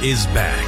is back.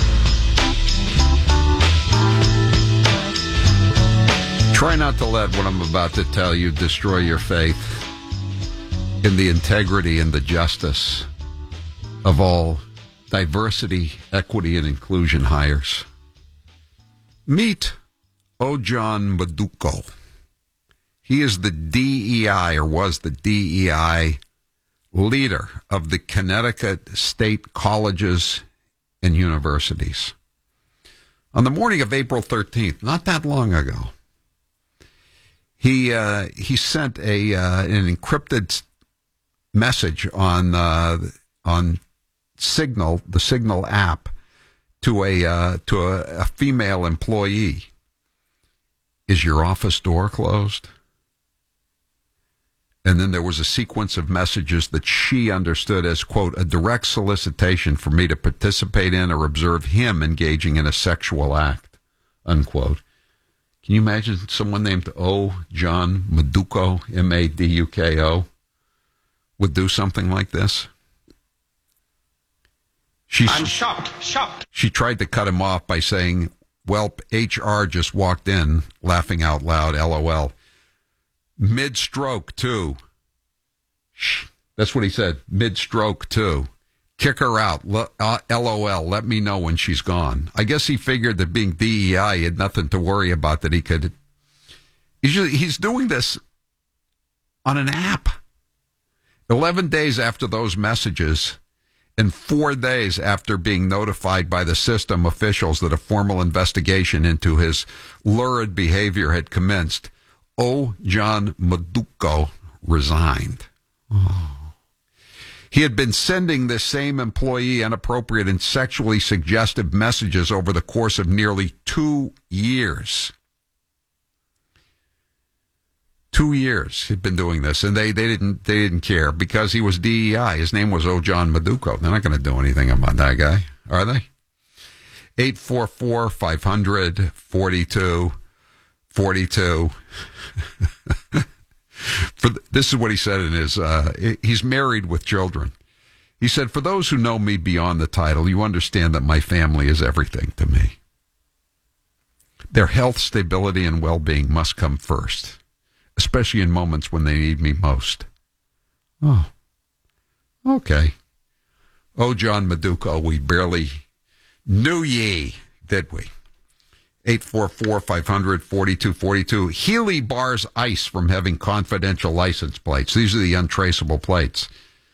Try not to let what I'm about to tell you destroy your faith in the integrity and the justice of all diversity, equity, and inclusion hires. Meet Ojan Maduko. He is the DEI, or was the DEI, leader of the Connecticut State Colleges and Universities. On the morning of April 13th, not that long ago, he sent an encrypted message on Signal, the Signal app, to a female employee. Is your office door closed? And then there was a sequence of messages that she understood as, quote, a direct solicitation for me to participate in or observe him engaging in a sexual act, unquote. Can you imagine someone named Ojan Maduko, M-A-D-U-K-O, would do something like this? I'm shocked. She tried to cut him off by saying, well, HR just walked in, laughing out loud, LOL. Mid-stroke, too. That's what he said, mid-stroke, too. Kick her out, LOL, let me know when she's gone. I guess he figured that being DEI had nothing to worry about, that he could. He's doing this on an app. 11 days after those messages, and 4 days after being notified by the system officials that a formal investigation into his lurid behavior had commenced, Ojan Maduko resigned. Oh. He had been sending this same employee inappropriate and sexually suggestive messages over the course of nearly 2 years. 2 years he'd been doing this, and they didn't care because he was DEI. His name was Ojan Maduko. They're not going to do anything about that guy, are they? 844-500-4242. This is what he said in his, he's married with children. He said, for those who know me beyond the title, you understand that my family is everything to me. Their health, stability, and well-being must come first, especially in moments when they need me most. Oh, okay. Ojan Maduko, we barely knew ye, did we? 844-500-4242. Healy bars ICE from having confidential license plates. These are the untraceable plates.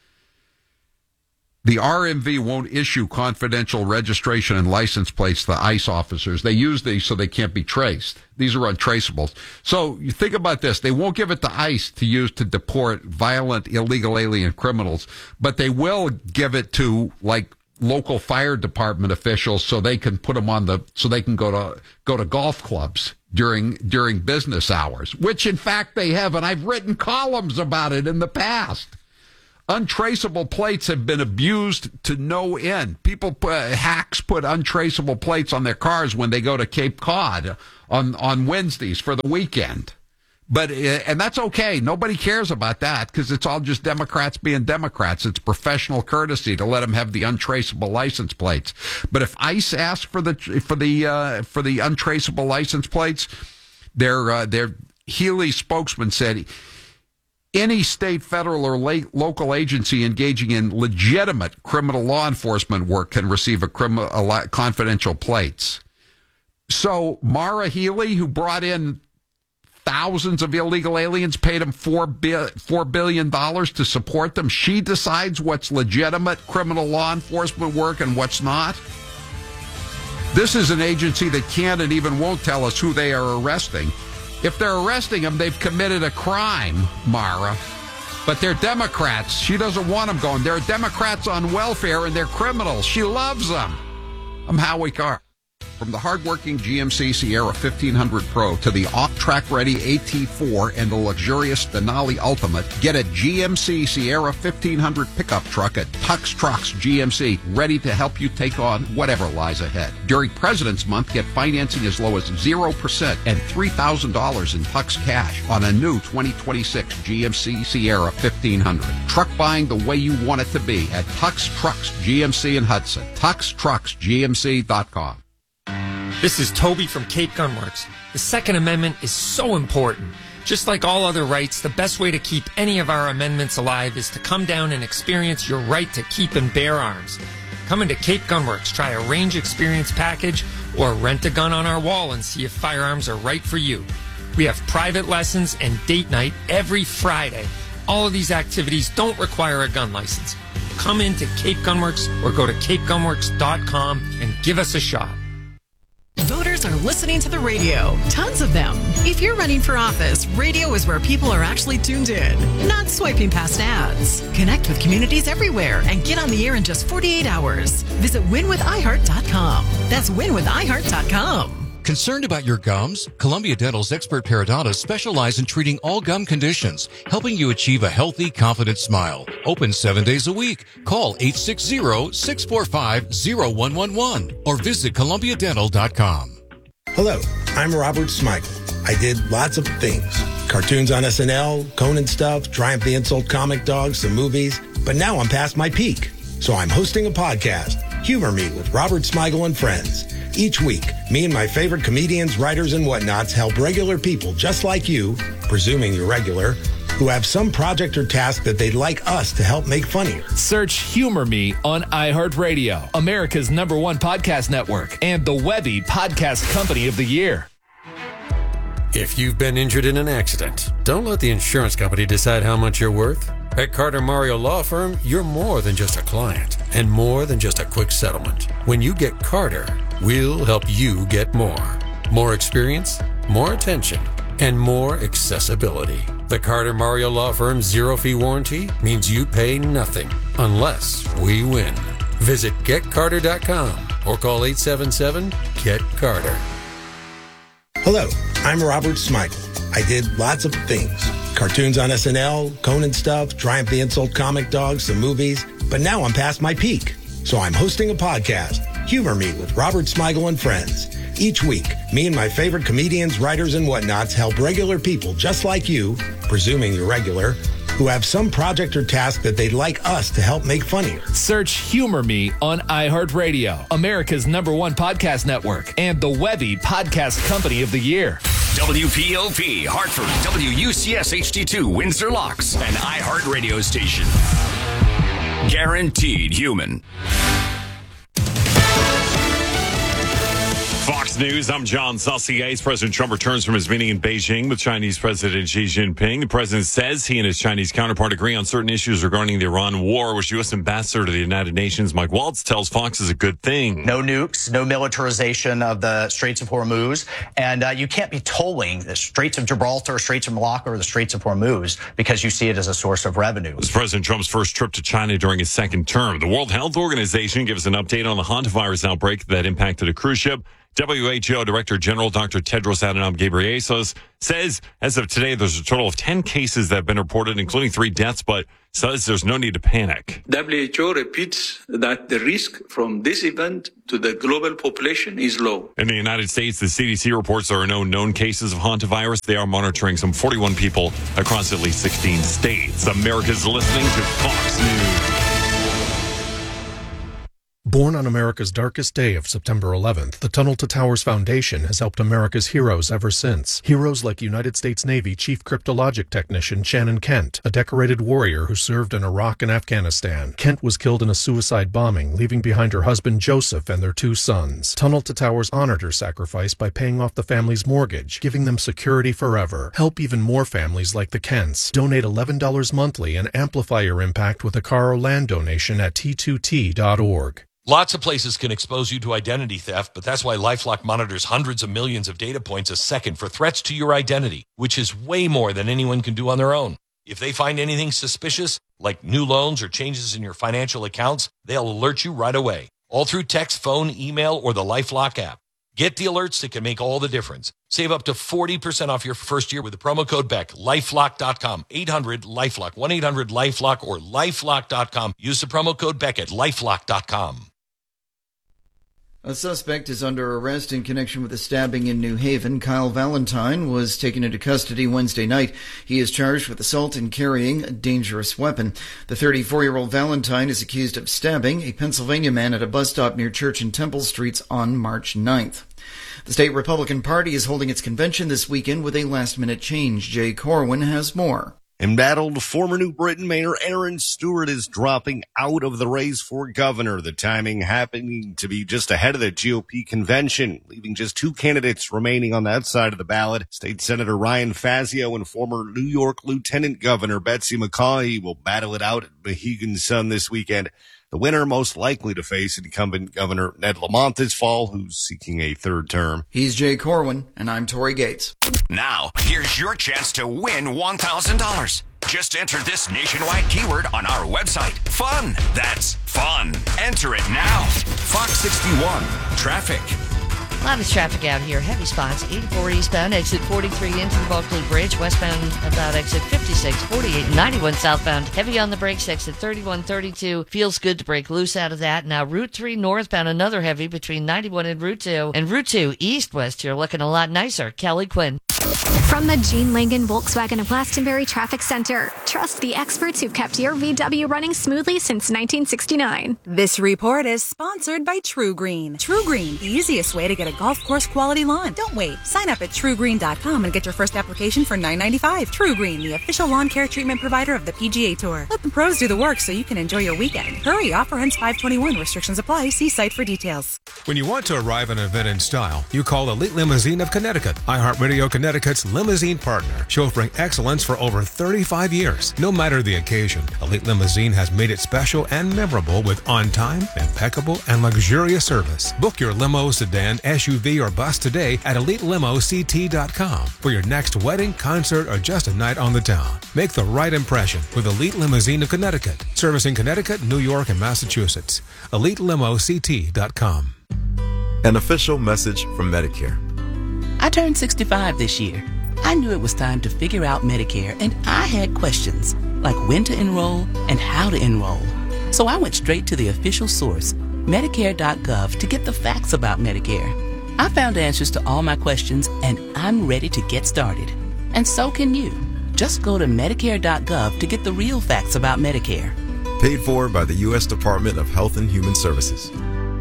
The RMV won't issue confidential registration and license plates to ICE officers. They use these so they can't be traced. These are untraceable. So you think about this. They won't give it to ICE to use to deport violent, illegal alien criminals, but they will give it to, like, local fire department officials so they can put them on so they can go to golf clubs during business hours, which in fact they have, and I've written columns about it in the past. Untraceable plates have been abused to no end. Hacks put untraceable plates on their cars when they go to Cape Cod on Wednesdays for the weekend. And that's okay. Nobody cares about that because it's all just Democrats being Democrats. It's professional courtesy to let them have the untraceable license plates. But if ICE asks for the untraceable license plates, their Healy spokesman said any state, federal, or local agency engaging in legitimate criminal law enforcement work can receive confidential plates. So Mara Healy, who brought in thousands of illegal aliens, paid them $4 billion to support them. She decides what's legitimate criminal law enforcement work and what's not. This is an agency that can't and even won't tell us who they are arresting. If they're arresting them, they've committed a crime, Mara. But they're Democrats. She doesn't want them going. They're Democrats on welfare and they're criminals. She loves them. I'm Howie Carr. From the hardworking GMC Sierra 1500 Pro to the off-track ready AT4 and the luxurious Denali Ultimate, get a GMC Sierra 1500 pickup truck at Tux Trucks GMC, ready to help you take on whatever lies ahead. During President's Month, get financing as low as 0% and $3,000 in Tux cash on a new 2026 GMC Sierra 1500. Truck buying the way you want it to be at Tux Trucks GMC in Hudson. TuxTrucksGMC.com. This is Toby from Cape Gunworks. The Second Amendment is so important. Just like all other rights, the best way to keep any of our amendments alive is to come down and experience your right to keep and bear arms. Come into Cape Gunworks, try a range experience package, or rent a gun on our wall and see if firearms are right for you. We have private lessons and date night every Friday. All of these activities don't require a gun license. Come into Cape Gunworks or go to capegunworks.com and give us a shot. Voters are listening to the radio. Tons of them. If you're running for office, radio is where people are actually tuned in, not swiping past ads. Connect with communities everywhere and get on the air in just 48 hours. Visit winwithiheart.com. That's winwithiheart.com. Concerned about your gums? Columbia Dental's expert periodontists specialize in treating all gum conditions, helping you achieve a healthy, confident smile. Open 7 days a week. Call 860-645-0111 or visit columbiadental.com. Hello, I'm Robert Smigel. I did lots of things. Cartoons on SNL, Conan stuff, Triumph the Insult Comic Dog, some movies. But now I'm past my peak. So I'm hosting a podcast, Humor Me with Robert Smigel and Friends. Each week, me and my favorite comedians, writers, and whatnots help regular people just like you, presuming you're regular, who have some project or task that they'd like us to help make funnier. Search Humor Me on iHeartRadio, America's #1 podcast network, and the Webby Podcast Company of the Year. If you've been injured in an accident, don't let the insurance company decide how much you're worth. At Carter Mario Law Firm, you're more than just a client and more than just a quick settlement. When you get Carter, we'll help you get more. More experience, more attention, and more accessibility. The Carter Mario Law Firm's zero-fee warranty means you pay nothing unless we win. Visit GetCarter.com or call 877-GET-CARTER. Hello, I'm Robert Smigel. I did lots of things. Cartoons on SNL, Conan stuff, Triumph the Insult Comic Dog, some movies. But now I'm past my peak. So I'm hosting a podcast, Humor Me with Robert Smigel and Friends. Each week, me and my favorite comedians, writers, and whatnots help regular people just like you, presuming you're regular, who have some project or task that they'd like us to help make funnier. Search Humor Me on iHeartRadio, America's #1 podcast network, and the Webby Podcast Company of the Year. WPOP, Hartford, WUCS HD2, Windsor Locks, an iHeartRadio station. Guaranteed human. Fox News, I'm John Saucier. President Trump returns from his meeting in Beijing with Chinese President Xi Jinping. The president says he and his Chinese counterpart agree on certain issues regarding the Iran war, which U.S. Ambassador to the United Nations, Mike Waltz, tells Fox is a good thing. No nukes, no militarization of the Straits of Hormuz, and you can't be tolling the Straits of Gibraltar, Straits of Malacca, or the Straits of Hormuz because you see it as a source of revenue. This is President Trump's first trip to China during his second term. The World Health Organization gives an update on the hantavirus outbreak that impacted a cruise ship. WHO Director General Dr. Tedros Adhanom Ghebreyesus says as of today, there's a total of 10 cases that have been reported, including 3 deaths, but says there's no need to panic. WHO repeats that the risk from this event to the global population is low. In the United States, the CDC reports there are no known cases of hantavirus. They are monitoring some 41 people across at least 16 states. America's listening to Fox News. Born on America's darkest day of September 11th, the Tunnel to Towers Foundation has helped America's heroes ever since. Heroes like United States Navy Chief Cryptologic Technician Shannon Kent, a decorated warrior who served in Iraq and Afghanistan. Kent was killed in a suicide bombing, leaving behind her husband Joseph and their 2 sons. Tunnel to Towers honored her sacrifice by paying off the family's mortgage, giving them security forever. Help even more families like the Kents. Donate $11 monthly and amplify your impact with a car or land donation at T2T.org. Lots of places can expose you to identity theft, but that's why LifeLock monitors hundreds of millions of data points a second for threats to your identity, which is way more than anyone can do on their own. If they find anything suspicious, like new loans or changes in your financial accounts, they'll alert you right away, all through text, phone, email, or the LifeLock app. Get the alerts that can make all the difference. Save up to 40% off your first year with the promo code BECK. LifeLock.com. 800-LIFELOCK. 1-800-LIFELOCK or LifeLock.com. Use the promo code BECK at LifeLock.com. A suspect is under arrest in connection with a stabbing in New Haven. Kyle Valentine was taken into custody Wednesday night. He is charged with assault and carrying a dangerous weapon. The 34-year-old Valentine is accused of stabbing a Pennsylvania man at a bus stop near Church and Temple Streets on March 9th. The state Republican Party is holding its convention this weekend with a last-minute change. Jay Corwin has more. Embattled former New Britain Mayor Aaron Stewart is dropping out of the race for governor. The timing happening to be just ahead of the GOP convention, leaving just two candidates remaining on that side of the ballot. State Senator Ryan Fazio and former New York Lieutenant Governor Betsy McCaughey will battle it out at Mohegan Sun this weekend. The winner most likely to face incumbent Governor Ned Lamont this fall, who's seeking a third term. He's Jay Corwin, and I'm Tori Gates. Now, here's your chance to win $1,000. Just enter this nationwide keyword on our website. Fun. That's fun. Enter it now. Fox 61. Traffic. A lot of traffic out here. Heavy spots. 84 eastbound, exit 43 into the Bulkley Bridge. Westbound about exit 56, 48, and 91 southbound. Heavy on the brakes, exit 31, 32. Feels good to break loose out of that. Now, Route 3 northbound, another heavy between 91 and Route 2. And Route 2 east-west, you're looking a lot nicer. Kelly Quinn. From the Gene Langen Volkswagen of Glastonbury Traffic Center, trust the experts who've kept your VW running smoothly since 1969. This report is sponsored by True Green. True Green, the easiest way to get a golf course quality lawn. Don't wait. Sign up at TrueGreen.com and get your first application for $9.95. True Green, the official lawn care treatment provider of the PGA Tour. Let the pros do the work so you can enjoy your weekend. Hurry, offer ends 5/21. Restrictions apply. See site for details. When you want to arrive at an event in style, you call Elite Limousine of Connecticut. iHeartRadio Connecticut's limousine partner, chauffeuring excellence for over 35 years. No matter the occasion, Elite Limousine has made it special and memorable with on-time, impeccable, and luxurious service. Book your limo, sedan, SUV, or bus today at EliteLimoCT.com for your next wedding, concert, or just a night on the town. Make the right impression with Elite Limousine of Connecticut, servicing Connecticut, New York, and Massachusetts. EliteLimoCT.com. An official message from Medicare. I turned 65 this year. I knew it was time to figure out Medicare, and I had questions, like when to enroll and how to enroll. So I went straight to the official source, Medicare.gov, to get the facts about Medicare. I found answers to all my questions, and I'm ready to get started. And so can you. Just go to Medicare.gov to get the real facts about Medicare. Paid for by the U.S. Department of Health and Human Services.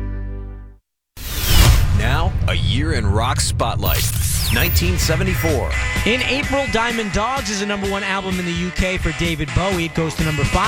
Now, a year in rock spotlight. 1974. In April, Diamond Dogs is the #1 album in the UK for David Bowie. It goes to #5.